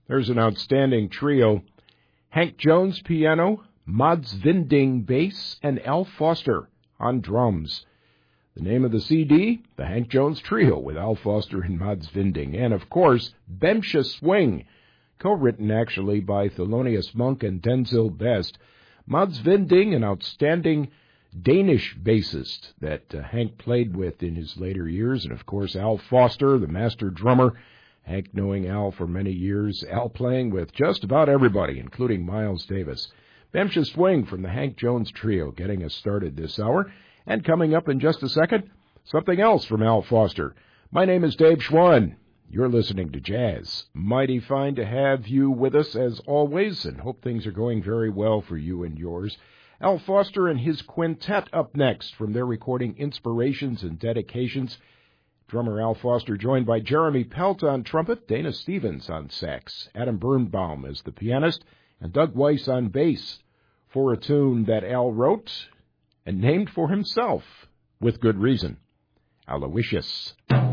There's an outstanding trio. Hank Jones, piano, Mads Vinding, bass, and Al Foster on drums. The name of the CD, The Hank Jones Trio with Al Foster and Mads Vinding. And, of course, Bemsha Swing, co-written actually by Thelonious Monk and Denzil Best. Mads Vinding, an outstanding Danish bassist that Hank played with in his later years. And, of course, Al Foster, the master drummer. Hank knowing Al for many years. Al playing with just about everybody, including Miles Davis. Bemsha Swing from the Hank Jones Trio getting us started this hour. And coming up in just a second, something else from Al Foster. My name is Dave Schwann. You're listening to Jazz. Mighty fine to have you with us as always, and hope things are going very well for you and yours. Al Foster and his quintet up next from their recording Inspirations and Dedications. Drummer Al Foster joined by Jeremy Pelt on trumpet, Dana Stevens on sax, Adam Birnbaum as the pianist, and Doug Weiss on bass for a tune that Al wrote and named for himself with good reason, Aloysius.